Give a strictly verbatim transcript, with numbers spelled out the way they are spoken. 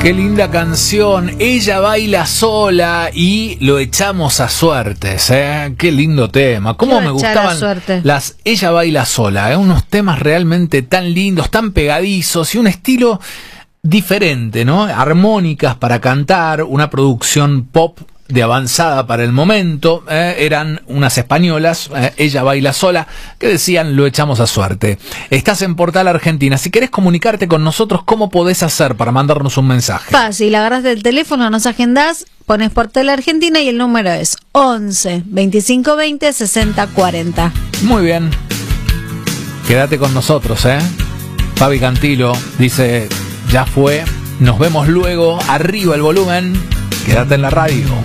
Qué linda canción, Ella baila sola y lo echamos a suertes, ¿eh? Qué lindo tema. Cómo me gustaban las Ella baila sola, ¿eh? Unos temas realmente tan lindos, tan pegadizos y un estilo diferente, ¿no? Armónicas para cantar, una producción pop de avanzada para el momento, eh, eran unas españolas, eh, Ella baila sola, que decían lo echamos a suerte. Estás en Portal Argentina, si querés comunicarte con nosotros, ¿cómo podés hacer para mandarnos un mensaje? Fácil, agarrás del teléfono, nos agendás, pones Portal Argentina y el número es once, veinticinco veinte, sesenta cuarenta. Muy bien, quédate con nosotros, ¿eh? Fabi Cantilo dice, ya fue, nos vemos luego, arriba el volumen, quédate en la radio.